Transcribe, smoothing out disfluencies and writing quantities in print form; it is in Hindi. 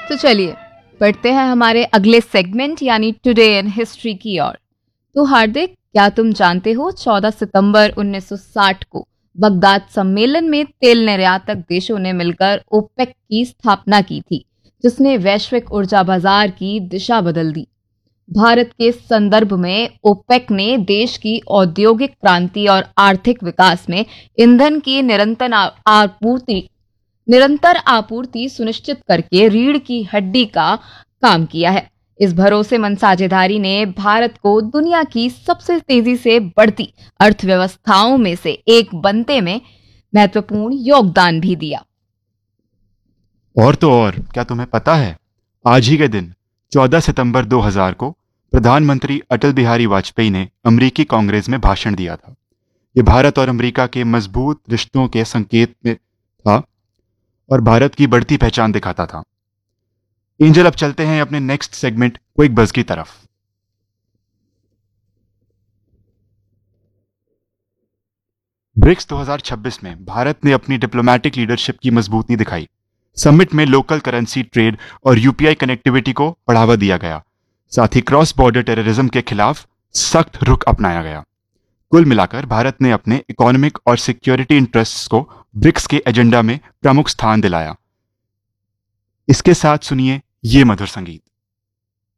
तो चलिए बढ़ते हैं हमारे अगले सेगमेंट यानी टुडे इन हिस्ट्री की ओर। तो हार्दिक, क्या तुम जानते हो 14 सितंबर 1960 को बगदाद सम्मेलन में तेल निर्यातक देशों ने मिलकर ओपेक की स्थापना की थी, जिसने वैश्विक ऊर्जा बाजार की दिशा बदल दी। भारत के संदर्भ में ओपेक ने देश की औद्योगिक क्रांति और आर्थिक विकास में ईंधन की निरंतर आपूर्ति सुनिश्चित करके रीढ़ की हड्डी का काम किया है। इस भरोसेमंद साझेदारी ने भारत को दुनिया की सबसे तेजी से बढ़ती अर्थव्यवस्थाओं में से एक बनने में महत्वपूर्ण योगदान भी दिया। और तो और, क्या तुम्हें पता है, आज ही के दिन 14 सितंबर 2000 को प्रधानमंत्री अटल बिहारी वाजपेयी ने अमेरिकी कांग्रेस में भाषण दिया था। यह भारत और अमेरिका के मजबूत रिश्तों के संकेत में था और भारत की बढ़ती पहचान दिखाता था। एंजल, अब चलते हैं अपने नेक्स्ट सेगमेंट क्विक बज़ की तरफ। ब्रिक्स 2026 में भारत ने अपनी डिप्लोमेटिक लीडरशिप की मजबूती दिखाई। समिट में लोकल करेंसी ट्रेड और यूपीआई कनेक्टिविटी को बढ़ावा दिया गया। साथ ही क्रॉस बॉर्डर टेररिज्म के खिलाफ सख्त रुख अपनाया गया। कुल मिलाकर भारत ने अपने इकोनॉमिक और सिक्योरिटी इंटरेस्ट्स को ब्रिक्स के एजेंडा में प्रमुख स्थान दिलाया। इसके साथ सुनिए ये मधुर संगीत।